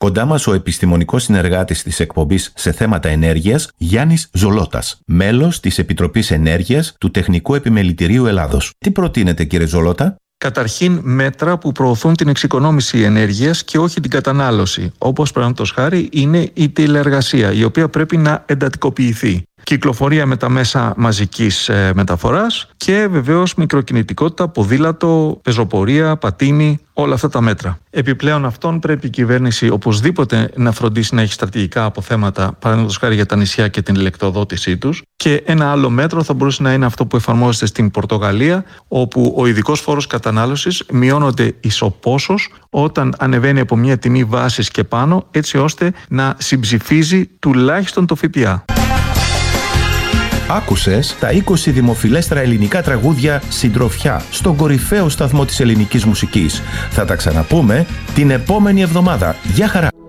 Κοντά μας ο επιστημονικός συνεργάτης της εκπομπής σε θέματα ενέργειας, Γιάννης Ζολότας, μέλος της Επιτροπής Ενέργειας του Τεχνικού Επιμελητηρίου Ελλάδος. Τι προτείνετε, κύριε Ζολότα? Καταρχήν, μέτρα που προωθούν την εξοικονόμηση ενέργειας και όχι την κατανάλωση, όπως παραδείγματος χάρη είναι η τηλεεργασία, η οποία πρέπει να εντατικοποιηθεί. Κυκλοφορία με τα μέσα μαζικής μεταφοράς και βεβαίως μικροκινητικότητα, ποδήλατο, πεζοπορία, πατίνι, όλα αυτά τα μέτρα. Επιπλέον αυτών πρέπει η κυβέρνηση οπωσδήποτε να φροντίσει να έχει στρατηγικά αποθέματα, παραδείγματος χάρη για τα νησιά και την ηλεκτροδότησή τους. Και ένα άλλο μέτρο θα μπορούσε να είναι αυτό που εφαρμόζεται στην Πορτογαλία, όπου ο ειδικός φόρος κατανάλωσης μειώνονται ισοπόσως όταν ανεβαίνει από μια τιμή βάσης και πάνω, έτσι ώστε να συμψηφίζει τουλάχιστον το ΦΠΑ. Άκουσες τα 20 δημοφιλέστερα ελληνικά τραγούδια συντροφιά στον κορυφαίο σταθμό της ελληνικής μουσικής. Θα τα ξαναπούμε την επόμενη εβδομάδα. Γεια χαρά!